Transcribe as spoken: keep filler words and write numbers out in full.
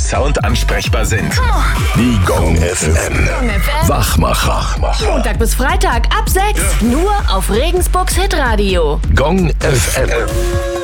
Sound ansprechbar sind. Die Gong F M. Wachmacher. Montag bis Freitag ab sechs. Nur auf Regensburgs Hitradio. Gong F M.